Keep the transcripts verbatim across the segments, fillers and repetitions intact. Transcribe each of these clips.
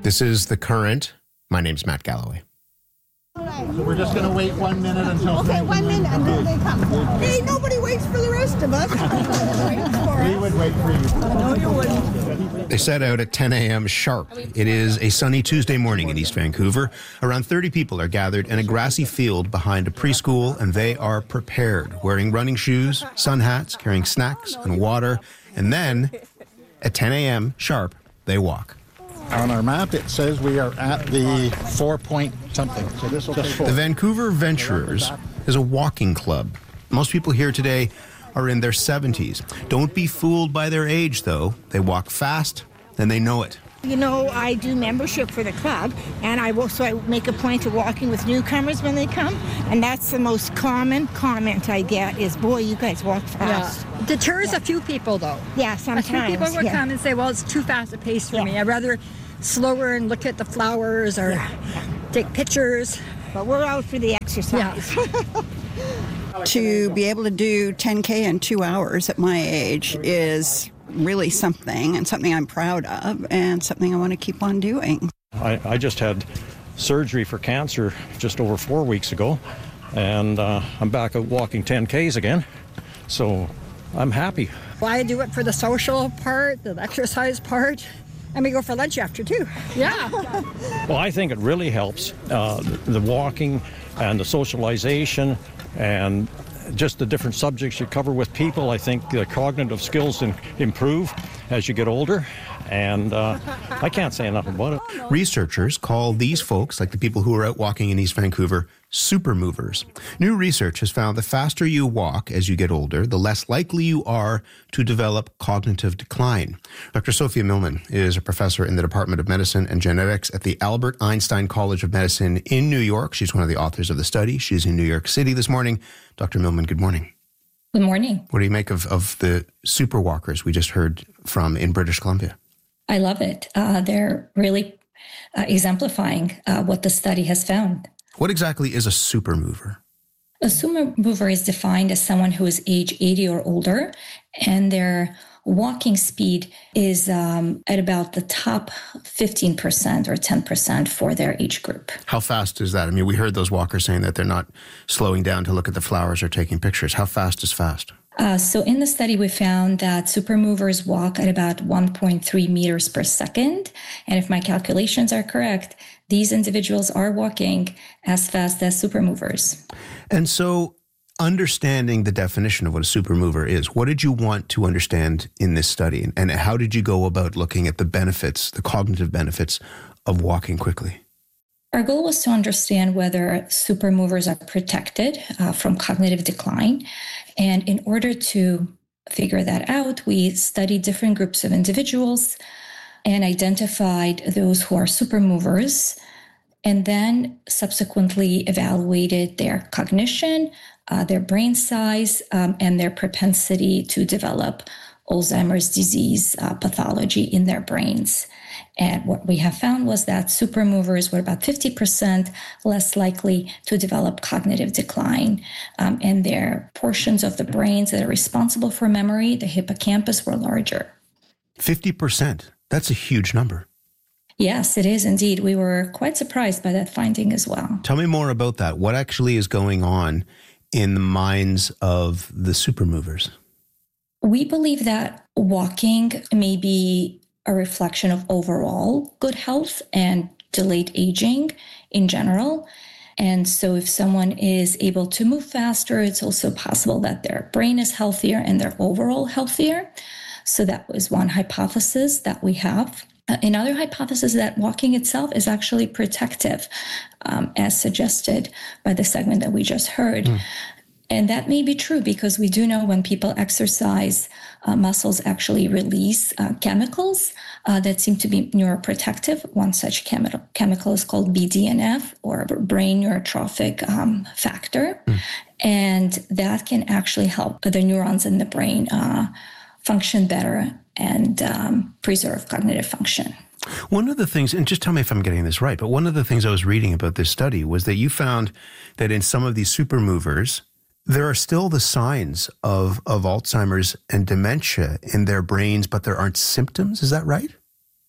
This is The Current. My name's Matt Galloway. So we're just going to wait one minute until... Okay, one minute until they come. Hey, nobody waits for the rest of us. We would wait for you. No, you wouldn't. They set out at ten a.m. sharp. It is a sunny Tuesday morning in East Vancouver. Around thirty people are gathered in a grassy field behind a preschool, and they are prepared, wearing running shoes, sun hats, carrying snacks and water. And then, at ten a.m. sharp, they walk. On our map, it says we are at the four-point something. So this will take four. The Vancouver Venturers is a walking club. Most people here today are in their seventies. Don't be fooled by their age, though. They walk fast, and they know it. You know, I do membership for the club, and I also I make a point of walking with newcomers when they come, and that's the most common comment I get is, boy, you guys walk fast. Yeah. Deters yeah. a few people, though. Yeah, sometimes. A few people will yeah. come and say, well, it's too fast a pace for yeah. me. I'd rather slower and look at the flowers or yeah. Yeah. take pictures. But we're out for the exercise. Yeah. To be able to do ten K in two hours at my age is really something, and something I'm proud of, and something I want to keep on doing. I, I just had surgery for cancer just over four weeks ago, and uh, I'm back out walking ten Ks again, so I'm happy. Well, I do it for the social part, the exercise part, and we go for lunch after too. Yeah. Well, I think it really helps, uh, the, the walking and the socialization and just the different subjects you cover with people. I think the cognitive skills in, improve as you get older, and uh, I can't say enough about it. Researchers call these folks, like the people who are out walking in East Vancouver, super movers. New research has found the faster you walk as you get older, the less likely you are to develop cognitive decline. Doctor Sophia Millman is a professor in the Department of Medicine and Genetics at the Albert Einstein College of Medicine in New York. She's one of the authors of the study. She's in New York City this morning. Doctor Millman, good morning. Good morning. What do you make of, of the super walkers we just heard from in British Columbia? I love it. Uh, they're really uh, exemplifying uh, what the study has found. What exactly is a super mover? A super mover is defined as someone who is age eighty or older, and their walking speed is um, at about the top fifteen percent or ten percent for their age group. How fast is that? I mean, we heard those walkers saying that they're not slowing down to look at the flowers or taking pictures. How fast is fast? Uh, so in the study, we found that super movers walk at about one point three meters per second. And if my calculations are correct, these individuals are walking as fast as super movers. And so understanding the definition of what a super mover is, what did you want to understand in this study? And how did you go about looking at the benefits, the cognitive benefits of walking quickly? Our goal was to understand whether super movers are protected uh, from cognitive decline. And in order to figure that out, we studied different groups of individuals and identified those who are super movers, and then subsequently evaluated their cognition, uh, their brain size, um, and their propensity to develop Alzheimer's disease uh, pathology in their brains. And what we have found was that super movers were about fifty percent less likely to develop cognitive decline. Um, and their portions of the brains that are responsible for memory, the hippocampus, were larger. fifty percent. That's a huge number. Yes, it is indeed. We were quite surprised by that finding as well. Tell me more about that. What actually is going on in the minds of the super movers? We believe that walking may be a reflection of overall good health and delayed aging in general. And so if someone is able to move faster, it's also possible that their brain is healthier and they're overall healthier. So that was one hypothesis that we have. Uh, another hypothesis that walking itself is actually protective, um, as suggested by the segment that we just heard. Mm. And that may be true because we do know when people exercise, uh, muscles actually release uh, chemicals uh, that seem to be neuroprotective. One such chemi- chemical is called B D N F, or brain neurotrophic um, factor. Mm. And that can actually help the neurons in the brain uh, function better and um, preserve cognitive function. One of the things, and just tell me if I'm getting this right, but one of the things I was reading about this study was that you found that in some of these super movers, there are still the signs of, of Alzheimer's and dementia in their brains, but there aren't symptoms. Is that right?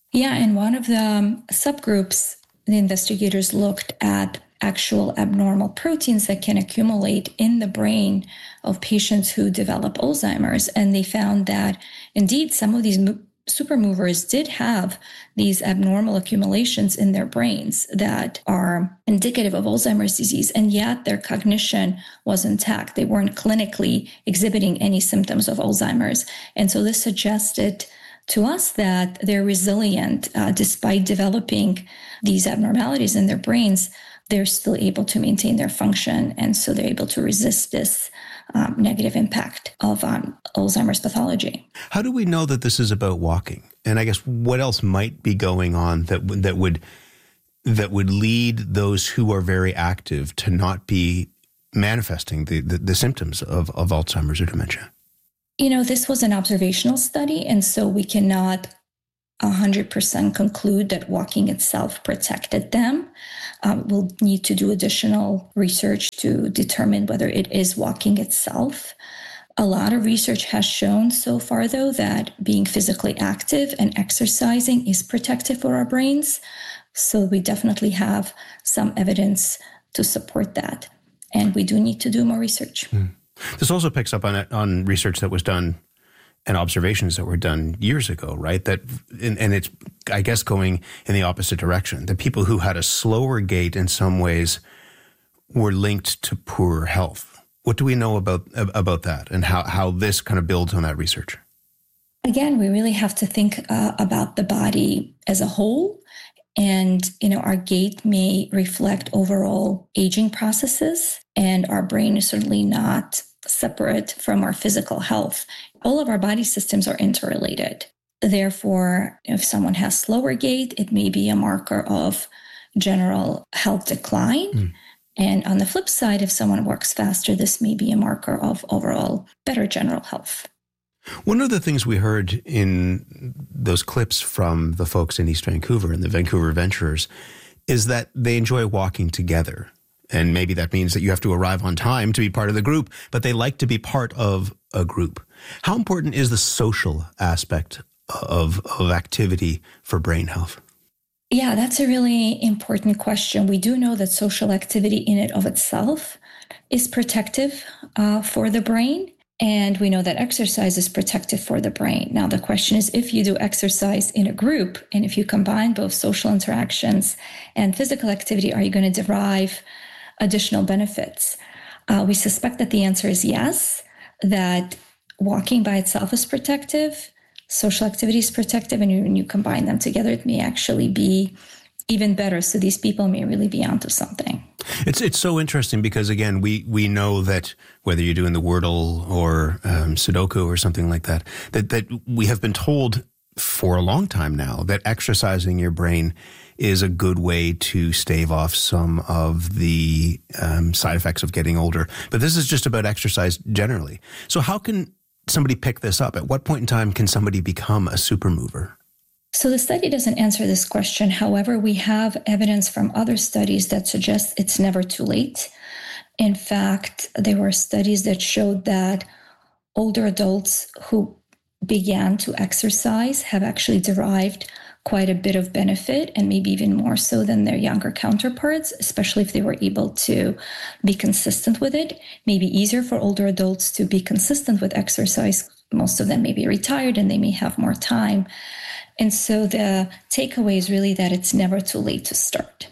Yeah, in one of the um, subgroups, the investigators looked at actual abnormal proteins that can accumulate in the brain of patients who develop Alzheimer's. And they found that indeed some of these mo- super movers did have these abnormal accumulations in their brains that are indicative of Alzheimer's disease. And yet their cognition was intact. They weren't clinically exhibiting any symptoms of Alzheimer's. And so this suggested to us that they're resilient uh, despite developing these abnormalities in their brains. They're still able to maintain their function. And so they're able to resist this um, negative impact of um, Alzheimer's pathology. How do we know that this is about walking? And I guess what else might be going on that would, that would, that would lead those who are very active to not be manifesting the, the, the symptoms of, of Alzheimer's or dementia? You know, this was an observational study, and so we cannot one hundred percent conclude that walking itself protected them. Um, we'll need to do additional research to determine whether it is walking itself. A lot of research has shown so far, though, that being physically active and exercising is protective for our brains. So we definitely have some evidence to support that. And we do need to do more research. Mm. This also picks up on on research that was done and observations that were done years ago, right? That and, and it's, I guess, going in the opposite direction. The people who had a slower gait in some ways were linked to poorer health. What do we know about about that, and how, how this kind of builds on that research? Again, we really have to think uh, about the body as a whole. And, you know, our gait may reflect overall aging processes, and our brain is certainly not separate from our physical health. All of our body systems are interrelated. Therefore, if someone has slower gait, it may be a marker of general health decline. Mm. And on the flip side, if someone walks faster, this may be a marker of overall better general health. One of the things we heard in those clips from the folks in East Vancouver and the Vancouver Venturers is that they enjoy walking together. And maybe that means that you have to arrive on time to be part of the group, but they like to be part of a group. How important is the social aspect of, of activity for brain health? Yeah, that's a really important question. We do know that social activity in and of itself is protective uh, for the brain. And we know that exercise is protective for the brain. Now, the question is, if you do exercise in a group, and if you combine both social interactions and physical activity, are you going to derive additional benefits? Uh, we suspect that the answer is yes, that walking by itself is protective, social activity is protective, and when you combine them together, it may actually be even better. So these people may really be onto something. It's it's so interesting because, again, we, we know that whether you're doing the Wordle or um, Sudoku or something like that, that, that we have been told for a long time now that exercising your brain is a good way to stave off some of the um, side effects of getting older. But this is just about exercise generally. So how can somebody pick this up? At what point in time can somebody become a super mover? So the study doesn't answer this question. However, we have evidence from other studies that suggest it's never too late. In fact, there were studies that showed that older adults who began to exercise have actually derived quite a bit of benefit, and maybe even more so than their younger counterparts, especially if they were able to be consistent with it. Maybe easier for older adults to be consistent with exercise. Most of them may be retired and they may have more time. And so the takeaway is really that it's never too late to start.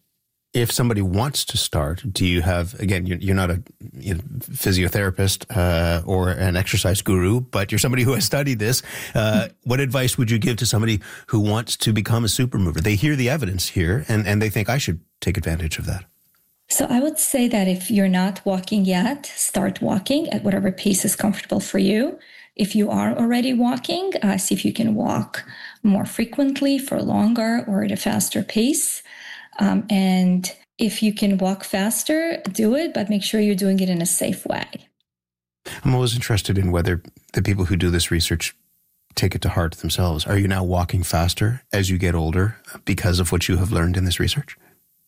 If somebody wants to start, do you have, again, you're, you're not a you know, physiotherapist uh, or an exercise guru, but you're somebody who has studied this. Uh, what advice would you give to somebody who wants to become a super mover? They hear the evidence here and, and they think I should take advantage of that. So I would say that if you're not walking yet, start walking at whatever pace is comfortable for you. If you are already walking, uh, see if you can walk more frequently for longer or at a faster pace. Um, and if you can walk faster, do it, but make sure you're doing it in a safe way. I'm always interested in whether the people who do this research take it to heart themselves. Are you now walking faster as you get older because of what you have learned in this research?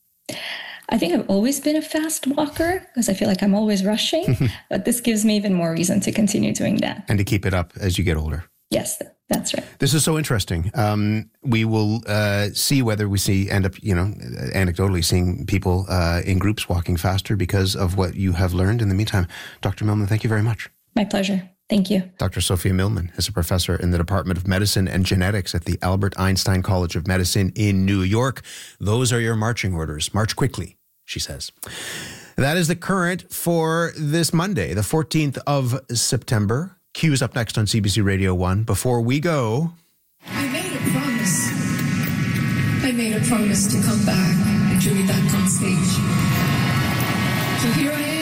I think I've always been a fast walker because I feel like I'm always rushing, but this gives me even more reason to continue doing that. And to keep it up as you get older. Yes. That's right. This is so interesting. Um, we will uh, see whether we see end up, you know, anecdotally seeing people uh, in groups walking faster because of what you have learned. In the meantime, Doctor Millman, thank you very much. My pleasure. Thank you. Doctor Sophia Millman is a professor in the Department of Medicine and Genetics at the Albert Einstein College of Medicine in New York. Those are your marching orders. March quickly, she says. That is the current for this Monday, the fourteenth of September. Q's up next on C B C Radio one. Before we go... I made a promise. I made a promise to come back and to be back on stage. So here I am.